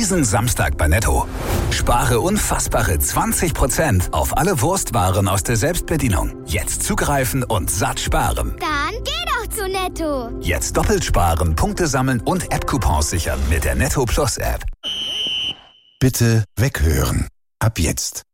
Diesen Samstag bei Netto. Spare unfassbare 20% auf alle Wurstwaren aus der Selbstbedienung. Jetzt zugreifen und satt sparen. Dann geh doch zu Netto. Jetzt doppelt sparen, Punkte sammeln und App-Coupons sichern mit der Netto Plus App. Bitte weghören. Ab jetzt.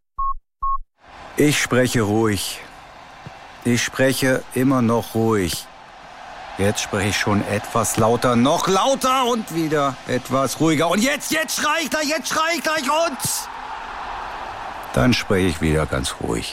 Ich spreche ruhig. Ich spreche immer noch ruhig. Jetzt spreche ich schon etwas lauter, noch lauter und wieder etwas ruhiger. Und jetzt schrei ich gleich und... Dann spreche ich wieder ganz ruhig.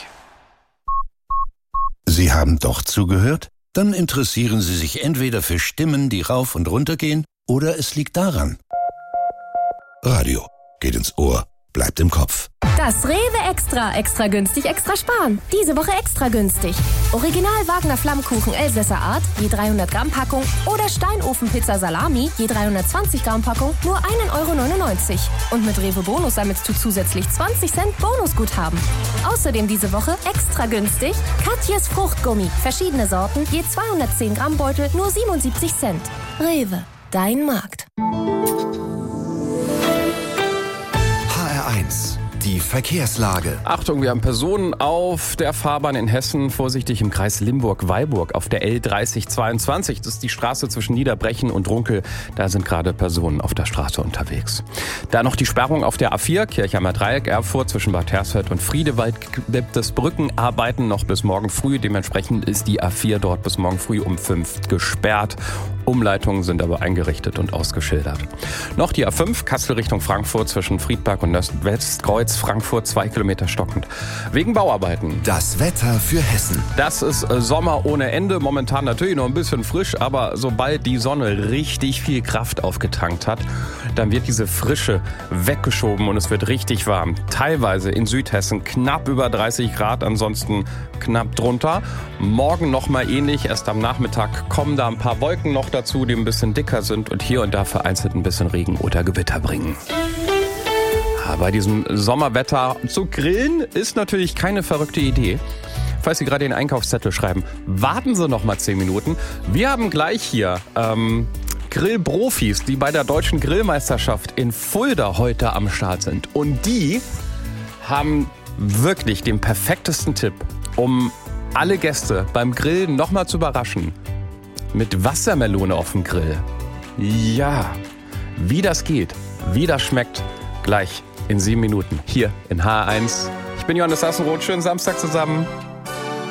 Sie haben doch zugehört? Dann interessieren Sie sich entweder für Stimmen, die rauf und runter gehen, oder es liegt daran. Radio geht ins Ohr, bleibt im Kopf. Das Rewe Extra günstig, extra sparen. Diese Woche extra günstig. Original Wagner Flammkuchen Elsässer Art, je 300 Gramm Packung oder Steinofenpizza Salami, je 320 Gramm Packung, nur 1,99 €. Und mit Rewe Bonus sammelst du zusätzlich 20 Cent Bonusguthaben. Außerdem diese Woche extra günstig Katjes Fruchtgummi. Verschiedene Sorten, je 210 Gramm Beutel, nur 77 Cent. Rewe, dein Markt. HR1, die Verkehrslage. Achtung, wir haben Personen auf der Fahrbahn in Hessen. Vorsichtig im Kreis Limburg-Weilburg auf der L3022. Das ist die Straße zwischen Niederbrechen und Runkel. Da sind gerade Personen auf der Straße unterwegs. Da noch die Sperrung auf der A4, Kirchheimer Dreieck, Erfurt zwischen Bad Hersfeld und Friedewald gibt es Brückenarbeiten noch bis morgen früh. Dementsprechend ist die A4 dort bis morgen früh um 5 gesperrt. Umleitungen sind aber eingerichtet und ausgeschildert. Noch die A5, Kassel Richtung Frankfurt zwischen Friedberg und Westkreuz, Frankfurt 2 Kilometer stockend. Wegen Bauarbeiten. Das Wetter für Hessen. Das ist Sommer ohne Ende. Momentan natürlich noch ein bisschen frisch, aber sobald die Sonne richtig viel Kraft aufgetankt hat, dann wird diese Frische weggeschoben und es wird richtig warm. Teilweise in Südhessen knapp über 30 Grad, ansonsten knapp drunter. Morgen nochmal ähnlich. Erst am Nachmittag kommen da ein paar Wolken noch dazu, die ein bisschen dicker sind und hier und da vereinzelt ein bisschen Regen oder Gewitter bringen. Bei diesem Sommerwetter zu grillen ist natürlich keine verrückte Idee. Falls Sie gerade den Einkaufszettel schreiben, warten Sie noch mal 10 Minuten. Wir haben gleich hier Grillprofis, die bei der Deutschen Grillmeisterschaft in Fulda heute am Start sind. Und die haben wirklich den perfektesten Tipp, um alle Gäste beim Grillen noch mal zu überraschen. Mit Wassermelone auf dem Grill. Ja, wie das geht, wie das schmeckt, gleich in 7 Minuten hier in HR1. Ich bin Johannes Sassenroth, schönen Samstag zusammen.